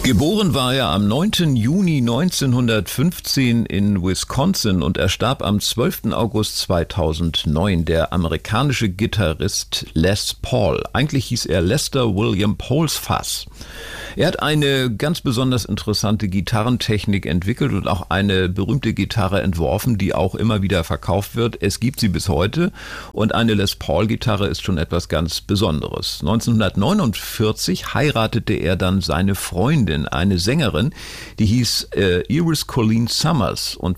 Geboren war er am 9. Juni 1915 in Wisconsin und er starb am 12. August 2009, der amerikanische Gitarrist Les Paul. Eigentlich hieß er Lester William Polsfass. Er hat eine ganz besonders interessante Gitarrentechnik entwickelt und auch eine berühmte Gitarre entworfen, die auch immer wieder verkauft wird. Es gibt sie bis heute und eine Les Paul-Gitarre ist schon etwas ganz Besonderes. 1949 heiratete er dann seine Freundin, eine Sängerin, die hieß Iris Colleen Summers und